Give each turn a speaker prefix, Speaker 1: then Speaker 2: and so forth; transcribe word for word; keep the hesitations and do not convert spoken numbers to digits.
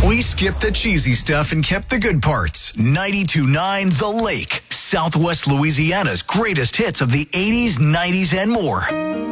Speaker 1: We skipped the cheesy stuff and kept the good parts. ninety-two point nine The Lake, Southwest Louisiana's greatest hits of the eighties, nineties, and more.